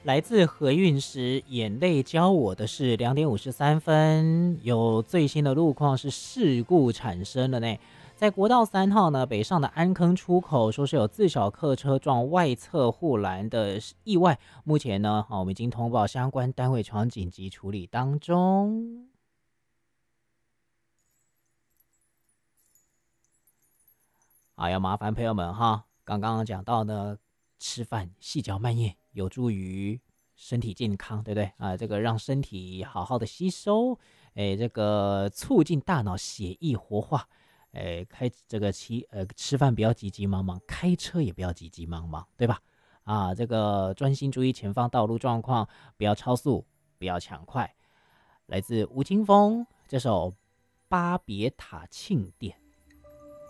来自何韵诗，眼泪教我的是2点53分，有最新的路况是事故产生了呢。在国道3号呢北上的安坑出口，说是有自小客车撞外侧护栏的意外，目前呢，我们已经通报相关单位朝紧急处理当中。好，要麻烦朋友们哈，刚刚讲到呢，吃饭细嚼慢咽有助于身体健康，对不对啊？这个让身体好好的吸收，这个促进大脑血液活化，吃饭不要急急忙忙，开车也不要急急忙忙，对吧？啊，这个专心注意前方道路状况，不要超速，不要抢快。来自吴青峰这首《巴别塔庆典》。